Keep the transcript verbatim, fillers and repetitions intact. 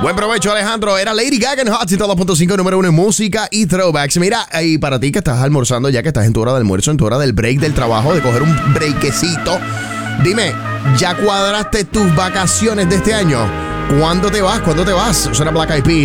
Buen provecho, Alejandro. Era Lady Gaga en Hot ciento dos punto cinco, número uno en música y throwbacks. Mira, y para ti que estás almorzando ya, que estás en tu hora de almuerzo, en tu hora del break del trabajo, de coger un breakecito, dime, ¿ya cuadraste tus vacaciones de este año? ¿Cuándo te vas? ¿Cuándo te vas? Suena Black Eyed Peas.